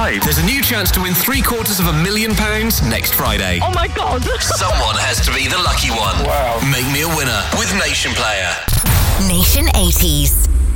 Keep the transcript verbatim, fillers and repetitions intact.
five. There's a new chance to win three quarters of a million pounds next Friday. Oh my God. Someone has to be the lucky one. Wow. Make me a winner with Nation Player. Nation eighties.